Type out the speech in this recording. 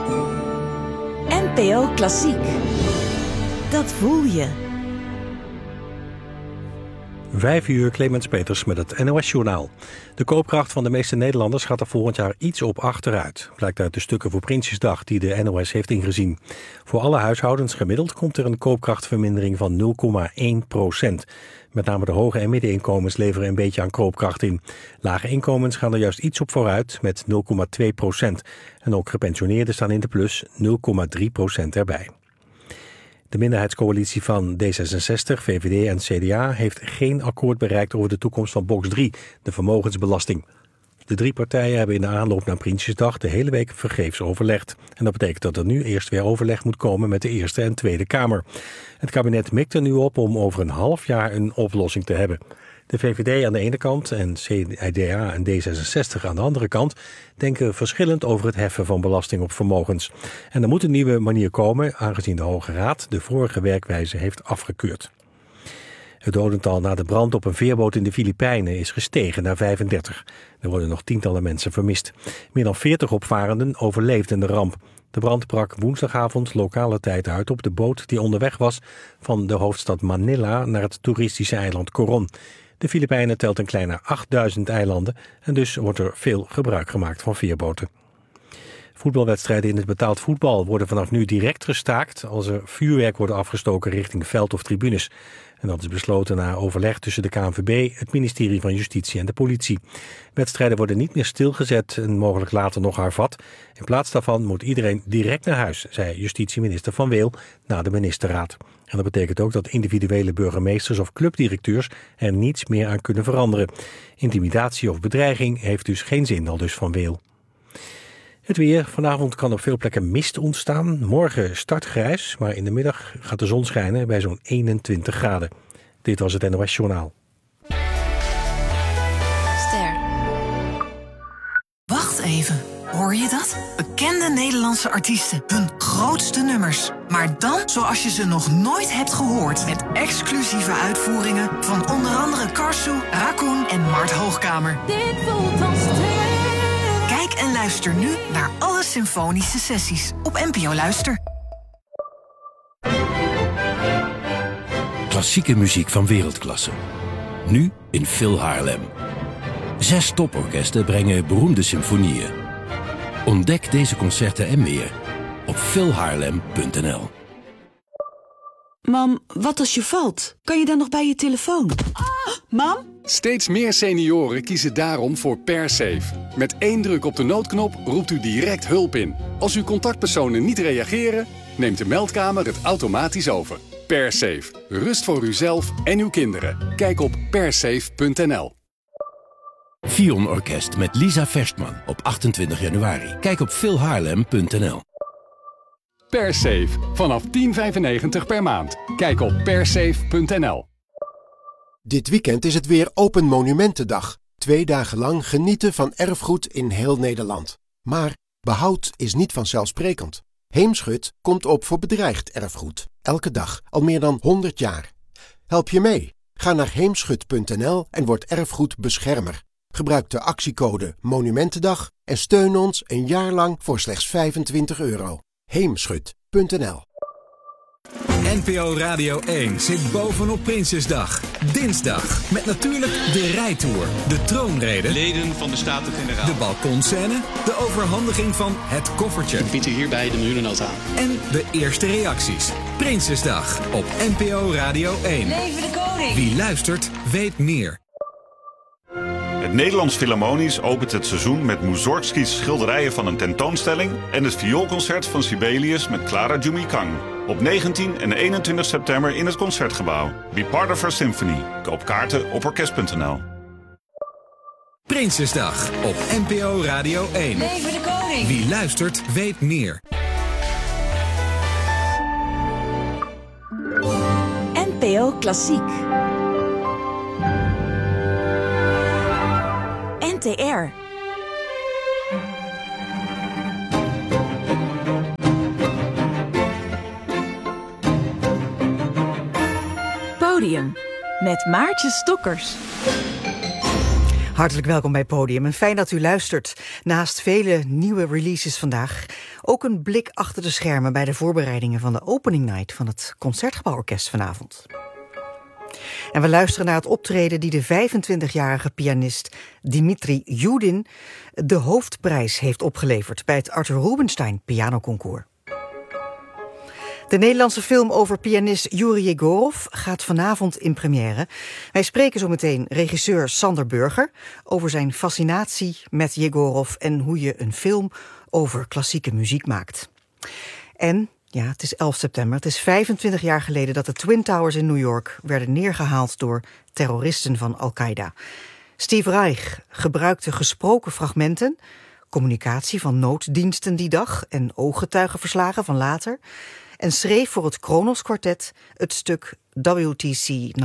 NPO Klassiek. Dat voel je. 5:00, Clemens Peters met het NOS-journaal. De koopkracht van de meeste Nederlanders gaat er volgend jaar iets op achteruit. Blijkt uit de stukken voor Prinsjesdag die de NOS heeft ingezien. Voor alle huishoudens gemiddeld komt er een koopkrachtvermindering van 0,1%. Met name de hoge en middeninkomens leveren een beetje aan koopkracht in. Lage inkomens gaan er juist iets op vooruit met 0,2%. En ook gepensioneerden staan in de plus, 0,3% erbij. De minderheidscoalitie van D66, VVD en CDA heeft geen akkoord bereikt over de toekomst van box 3, de vermogensbelasting. De drie partijen hebben in de aanloop naar Prinsjesdag de hele week vergeefs overlegd. En dat betekent dat er nu eerst weer overleg moet komen met de Eerste en Tweede Kamer. Het kabinet mikt er nu op om over een half jaar een oplossing te hebben. De VVD aan de ene kant en CDA en D66 aan de andere kant denken verschillend over het heffen van belasting op vermogens. En er moet een nieuwe manier komen, aangezien de Hoge Raad de vorige werkwijze heeft afgekeurd. Het dodental na de brand op een veerboot in de Filipijnen is gestegen naar 35. Er worden nog tientallen mensen vermist. Meer dan 40 opvarenden overleefden de ramp. De brand brak woensdagavond lokale tijd uit op de boot die onderweg was van de hoofdstad Manila naar het toeristische eiland Coron. De Filipijnen telt een kleine 8000 eilanden en dus wordt er veel gebruik gemaakt van veerboten. Voetbalwedstrijden in het betaald voetbal worden vanaf nu direct gestaakt als er vuurwerk wordt afgestoken richting veld of tribunes. En dat is besloten na overleg tussen de KNVB, het ministerie van Justitie en de politie. Wedstrijden worden niet meer stilgezet en mogelijk later nog hervat. In plaats daarvan moet iedereen direct naar huis, zei justitieminister Van Weel na de ministerraad. En dat betekent ook dat individuele burgemeesters of clubdirecteurs er niets meer aan kunnen veranderen. Intimidatie of bedreiging heeft dus geen zin, aldus Van Weel. Het weer. Vanavond kan op veel plekken mist ontstaan. Morgen start grijs, maar in de middag gaat de zon schijnen bij zo'n 21 graden. Dit was het NOS Journaal. Ster. Wacht even. Hoor je dat? Bekende Nederlandse artiesten. Hun grootste nummers. Maar dan zoals je ze nog nooit hebt gehoord. Met exclusieve uitvoeringen van onder andere Karsu, Raccoon en Mart Hoogkamer. Dit voelt als Kijk en luister nu naar alle symfonische sessies op NPO Luister. Klassieke muziek van wereldklasse. Nu in Phil Haarlem. 6 toporkesten brengen beroemde symfonieën. Ontdek deze concerten en meer op philhaarlem.nl. Mam, wat als je valt? Kan je dan nog bij je telefoon? Mam? Steeds meer senioren kiezen daarom voor PerSafe. Met 1 druk op de noodknop roept u direct hulp in. Als uw contactpersonen niet reageren, neemt de meldkamer het automatisch over. PerSafe. Rust voor uzelf en uw kinderen. Kijk op persafe.nl. Fion Orkest met Lisa Verstman op 28 januari. Kijk op philhaarlem.nl. PerSafe. Vanaf €10,95 per maand. Kijk op persafe.nl. Dit weekend is het weer Open Monumentendag. 2 dagen lang genieten van erfgoed in heel Nederland. Maar behoud is niet vanzelfsprekend. Heemschut komt op voor bedreigd erfgoed. Elke dag, al meer dan 100 jaar. Help je mee? Ga naar heemschut.nl en word erfgoedbeschermer. Gebruik de actiecode Monumentendag en steun ons een jaar lang voor slechts €25. Heemschut.nl. NPO Radio 1 zit bovenop Prinsjesdag. Dinsdag. Met natuurlijk de rijtour, de troonrede, leden van de Staten-Generaal, de balkonscène, de overhandiging van het koffertje. Ik bied u hierbij de miljoenennota aan. En de eerste reacties. Prinsjesdag op NPO Radio 1. Leven de koning! Wie luistert, weet meer. Het Nederlands Philharmonisch opent het seizoen met Mussorgskys schilderijen van een tentoonstelling en het vioolconcert van Sibelius met Clara Jumikang. Op 19 en 21 september in het Concertgebouw. Be part of our symphony. Koop kaarten op orkest.nl. Prinsjesdag op NPO Radio 1. Leven de koning! Wie luistert, weet meer. NPO Klassiek. NTR. Podium met Maartje Stokkers. Hartelijk welkom bij Podium en fijn dat u luistert. Naast vele nieuwe releases vandaag ook een blik achter de schermen bij de voorbereidingen van de opening night van het Concertgebouworkest vanavond. En we luisteren naar het optreden die de 25-jarige pianist Dimitri Yudin de hoofdprijs heeft opgeleverd bij het Arthur Rubinstein Pianoconcours. De Nederlandse film over pianist Yuri Jegorov gaat vanavond in première. Wij spreken zo meteen regisseur Sander Burger over zijn fascinatie met Jegorov en hoe je een film over klassieke muziek maakt. En ja, het is 11 september. Het is 25 jaar geleden dat de Twin Towers in New York werden neergehaald door terroristen van Al-Qaeda. Steve Reich gebruikte gesproken fragmenten, communicatie van nooddiensten die dag en ooggetuigenverslagen van later, en schreef voor het Kronos Kwartet het stuk WTC